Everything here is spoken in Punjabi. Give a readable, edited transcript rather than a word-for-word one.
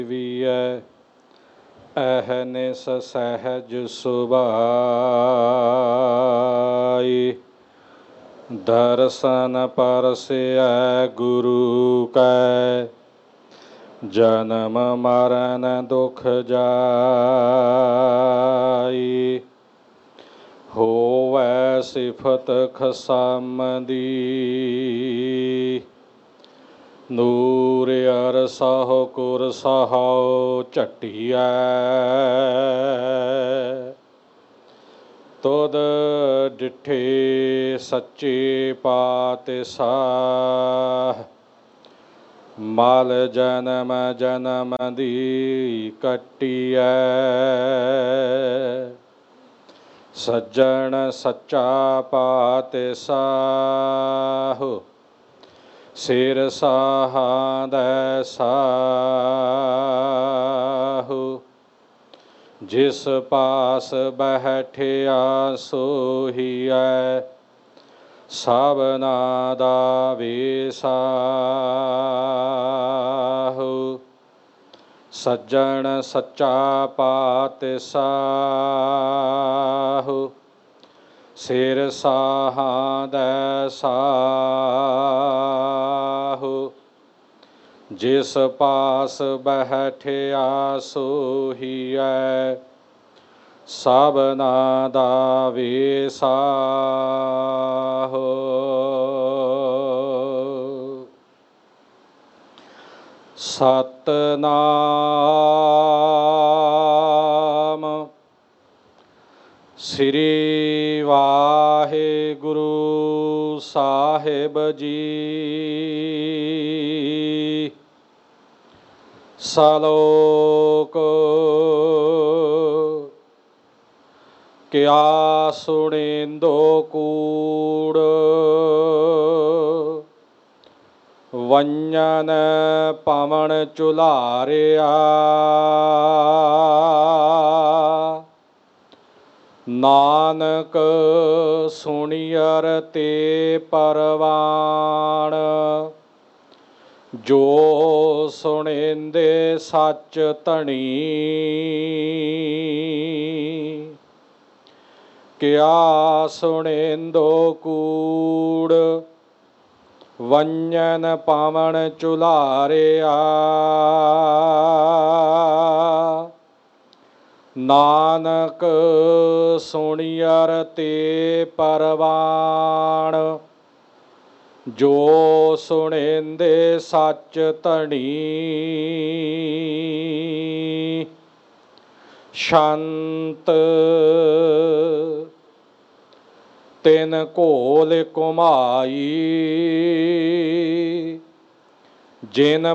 ਵੀਐ ਅਹਨਿਸ ਸਹਿਜ ਸੁਭਾਈ। ਦਰਸ਼ਨ ਪਰਸਿਐ ਗੁਰੂ ਕੈ ਜਨਮ ਮਰਨ ਦੁਖ ਜਾਈ। ਹੋਵੈ ਸਿਫਤ ਖਸਮ ਦੀ ਨੂਰ ਅਰਸਹੁ ਕੁਰਸਹੁ ਝਟੀਐ। ਤੁਧ ਡਿਠੇ ਸੱਚੇ ਪਾਤਿਸ਼ਾਹ ਮਲ ਜਨਮ ਜਨਮ ਦੀ ਕੱਟੀਐ। ਸੱਜਣ ਸੱਚਾ ਪਾਤਿਸ਼ਾਹ ਸਿਰ ਸਾਹਾਦੈ ਸਾਹੂ। ਜਿਸ ਪਾਸ ਬੈਠਿਆ ਸੋਹੀਐ ਸਭਨਾ ਦਾ ਵੇਸਾਹੂ। ਸੱਜਣ ਸੱਚਾ ਪਾਤਿਸ਼ਾਹ ਸਿਰ ਸਾਹਾਦੈ ਸਾਹੂ। ਜਿਸ ਪਾਸ ਬੈਠਿਆ ਸੋਹੀਐ ਸਭਨਾ ਦਾ ਵੇਸਾਹੂ। ਸਤਿਨਾਮ ਸ੍ਰੀ ਵਾਹਿਗੁਰੂ ਸਾਹਿਬ ਜੀ। ਸਲੋਕ ਕਿਆ ਸੁਣੇਂਦੋ ਕੂੜ ਵੰਜਨ ਪਵਨ ਝੁਲਾਰਿਆ। ਨਾਨਕ ਸੁਣਿਅਰ ਤੇ ਪਰਵਾਣ ਜੋ ਸੁਣੇਂਦੇ ਸੱਚ ਧਣੀ। ਕਿਆ ਸੁਣੇਂਦੋ ਕੂੜ ਵੰਜਨ ਪਵਨ ਝੁਲਾਰਿਆ। ਨਾਨਕ ਸੁਣਿਅਰ ਤੇ ਪਰਵਾਣ ਜੋ ਸੁਣੇਂਦੇ ਸੱਚ ਧਣੀ। ਸ਼ੰਤ ਤਿਨ ਘੋਲ ਘੁਮਾਈ ਜਿਨ